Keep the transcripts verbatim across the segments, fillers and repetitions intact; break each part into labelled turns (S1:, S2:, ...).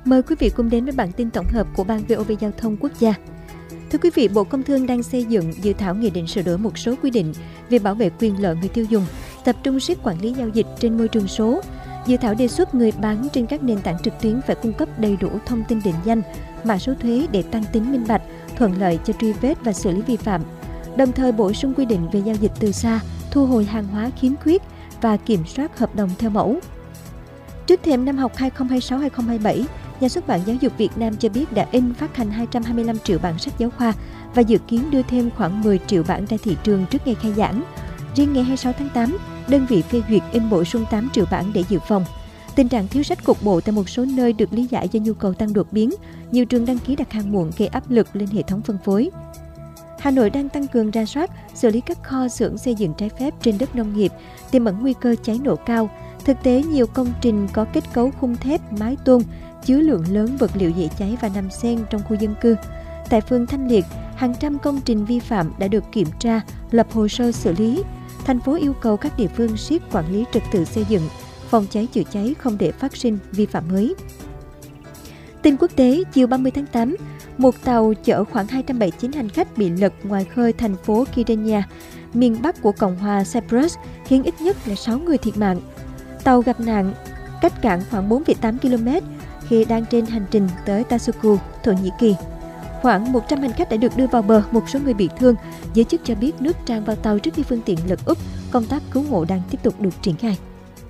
S1: Mời quý vị cùng đến với bản tin tổng hợp của Ban vê o vê Giao thông Quốc gia. Thưa quý vị, Bộ Công Thương đang xây dựng dự thảo nghị định sửa đổi một số quy định về bảo vệ quyền lợi người tiêu dùng, tập trung siết quản lý giao dịch trên môi trường số. Dự thảo đề xuất người bán trên các nền tảng trực tuyến phải cung cấp đầy đủ thông tin định danh, mã số thuế để tăng tính minh bạch, thuận lợi cho truy vết và xử lý vi phạm. Đồng thời bổ sung quy định về giao dịch từ xa, thu hồi hàng hóa khiếm khuyết và kiểm soát hợp đồng theo mẫu. Trước thềm năm học hai không hai sáu hai không hai bảy, Nhà xuất bản Giáo dục Việt Nam cho biết đã in phát hành hai trăm hai mươi lăm triệu bản sách giáo khoa và dự kiến đưa thêm khoảng mười triệu bản ra thị trường trước ngày khai giảng. Riêng ngày hai mươi sáu tháng tám, đơn vị phê duyệt in bổ sung tám triệu bản để dự phòng. Tình trạng thiếu sách cục bộ tại một số nơi được lý giải do nhu cầu tăng đột biến. Nhiều trường đăng ký đặt hàng muộn gây áp lực lên hệ thống phân phối. Hà Nội đang tăng cường rà soát, xử lý các kho xưởng xây dựng trái phép trên đất nông nghiệp, tiềm ẩn nguy cơ cháy nổ cao. Thực tế, nhiều công trình có kết cấu khung thép, mái tôn, chứa lượng lớn vật liệu dễ cháy và nằm xen trong khu dân cư. Tại phường Thanh Liệt, hàng trăm công trình vi phạm đã được kiểm tra, lập hồ sơ xử lý. Thành phố yêu cầu các địa phương siết quản lý trật tự xây dựng, phòng cháy chữa cháy không để phát sinh vi phạm mới. Tin quốc tế, chiều ba mươi tháng tám, một tàu chở khoảng hai trăm bảy mươi chín hành khách bị lật ngoài khơi thành phố Kyrenia, miền Bắc của Cộng hòa Cyprus, khiến ít nhất là sáu người thiệt mạng. Tàu gặp nạn cách cảng khoảng bốn phẩy tám ki lô mét khi đang trên hành trình tới Tasuku, Thổ Nhĩ Kỳ. Khoảng một trăm hành khách đã được đưa vào bờ, một số người bị thương. Giới chức cho biết nước tràn vào tàu trước khi phương tiện lật úp, công tác cứu hộ đang tiếp tục được triển khai.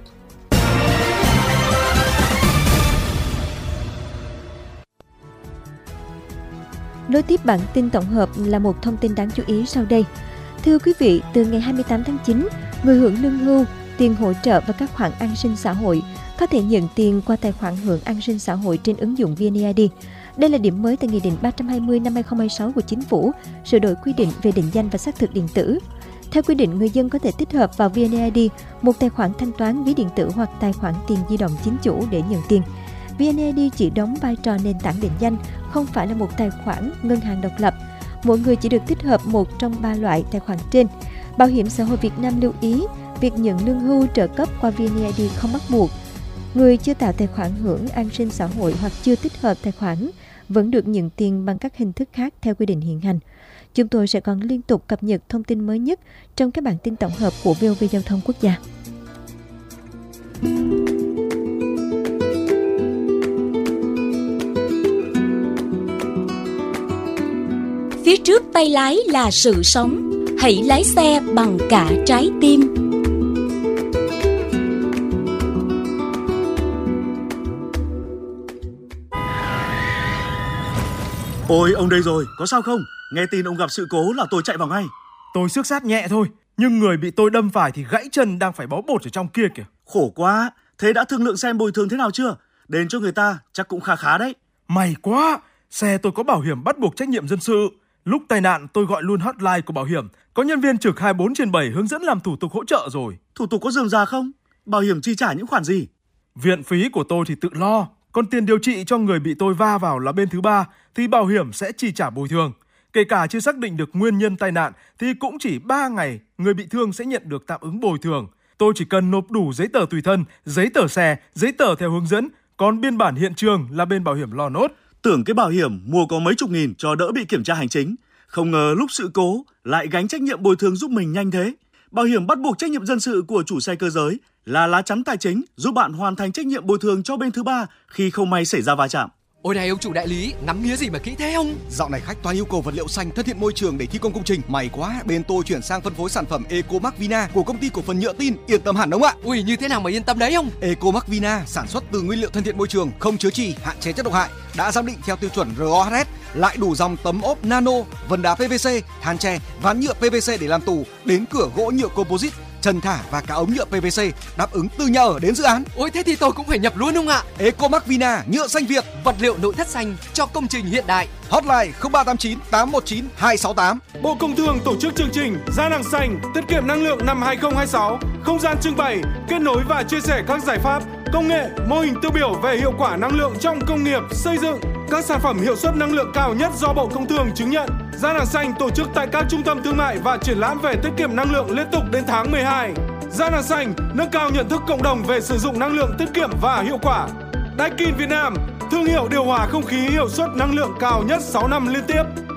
S1: Nối tiếp bản tin tổng hợp là một thông tin đáng chú ý sau đây. Thưa quý vị, từ ngày hai mươi tám tháng chín, người hưởng lương hưu, tiền hỗ trợ và các khoản an sinh xã hội có thể nhận tiền qua tài khoản hưởng an sinh xã hội trên ứng dụng vê en e i đê. Đây là điểm mới tại Nghị định ba trăm hai mươi năm hai không hai sáu của Chính phủ, sửa đổi quy định về định danh và xác thực điện tử. Theo quy định, người dân có thể tích hợp vào vê en e i đê một tài khoản thanh toán ví điện tử hoặc tài khoản tiền di động chính chủ để nhận tiền. vê en e i đê chỉ đóng vai trò nền tảng định danh, không phải là một tài khoản ngân hàng độc lập. Mỗi người chỉ được tích hợp một trong ba loại tài khoản trên. Bảo hiểm xã hội Việt Nam lưu ý, việc nhận lương hưu trợ cấp qua vê en e i đê không bắt buộc. Người chưa tạo tài khoản hưởng an sinh xã hội hoặc chưa tích hợp tài khoản vẫn được nhận tiền bằng các hình thức khác theo quy định hiện hành. Chúng tôi sẽ còn liên tục cập nhật thông tin mới nhất trong các bản tin tổng hợp của vê o vê Giao thông Quốc gia.
S2: Phía trước tay lái là sự sống, hãy lái xe bằng cả trái tim.
S3: Ôi, ông đây rồi, có sao không? Nghe tin ông gặp sự cố là tôi chạy vào ngay.
S4: Tôi xước sát nhẹ thôi, nhưng người bị tôi đâm phải thì gãy chân đang phải bó bột ở trong kia kìa.
S3: Khổ quá, thế đã thương lượng xem bồi thường thế nào chưa? Đền cho người ta chắc cũng khá khá đấy.
S4: May quá, xe tôi có bảo hiểm bắt buộc trách nhiệm dân sự. Lúc tai nạn tôi gọi luôn hotline của bảo hiểm, có nhân viên trực hai mươi bốn trên bảy hướng dẫn làm thủ tục hỗ trợ rồi.
S3: Thủ tục có rườm rà không? Bảo hiểm chi trả những khoản gì?
S4: Viện phí của tôi thì tự lo, còn tiền điều trị cho người bị tôi va vào là bên thứ ba thì bảo hiểm sẽ chi trả bồi thường. Kể cả chưa xác định được nguyên nhân tai nạn thì cũng chỉ ba ngày người bị thương sẽ nhận được tạm ứng bồi thường. Tôi chỉ cần nộp đủ giấy tờ tùy thân, giấy tờ xe, giấy tờ theo hướng dẫn, còn biên bản hiện trường là bên bảo hiểm lo nốt.
S3: Tưởng cái bảo hiểm mua có mấy chục nghìn cho đỡ bị kiểm tra hành chính. Không ngờ lúc sự cố lại gánh trách nhiệm bồi thường giúp mình nhanh thế. Bảo hiểm bắt buộc trách nhiệm dân sự của chủ xe cơ giới là lá chắn tài chính giúp bạn hoàn thành trách nhiệm bồi thường cho bên thứ ba khi không may xảy ra va chạm.
S5: Ôi này ông chủ đại lý, nắm mía gì mà kỹ thế ông?
S6: Dạo này khách toàn yêu cầu vật liệu xanh thân thiện môi trường để thi công công trình. May quá, bên tôi chuyển sang phân phối sản phẩm Ecomac Vina của công ty cổ phần nhựa tin, yên tâm hẳn ông ạ.
S5: Ui, như thế nào mà yên tâm đấy ông?
S6: Ecomac Vina sản xuất từ nguyên liệu thân thiện môi trường, không chứa chì, hạn chế chất độc hại, đã giám định theo tiêu chuẩn rờ o hát ét, lại đủ dòng tấm ốp nano, vân đá pê vê xê, than tre, ván nhựa pê vê xê để làm tủ, đến cửa gỗ nhựa composite, trần thả và cả ống nhựa pê vê xê, đáp ứng từ nhà ở đến dự án.
S5: Ôi thế thì tôi cũng phải nhập luôn ông ạ.
S6: Ecomac Vina, nhựa xanh Việt,
S5: vật liệu nội thất xanh cho công trình hiện đại.
S6: Hotline không ba tám chín tám một chín hai sáu tám.
S7: Bộ Công Thương tổ chức chương trình Gia năng xanh, tiết kiệm năng lượng năm hai không hai sáu, không gian trưng bày, kết nối và chia sẻ các giải pháp, công nghệ, mô hình tiêu biểu về hiệu quả năng lượng trong công nghiệp, xây dựng, các sản phẩm hiệu suất năng lượng cao nhất do Bộ Công Thương chứng nhận. Gia năng xanh tổ chức tại các trung tâm thương mại và triển lãm về tiết kiệm năng lượng liên tục đến tháng mười hai. Gia năng xanh nâng cao nhận thức cộng đồng về sử dụng năng lượng tiết kiệm và hiệu quả. Daikin Việt Nam thương hiệu điều hòa không khí hiệu suất năng lượng cao nhất sáu năm liên tiếp.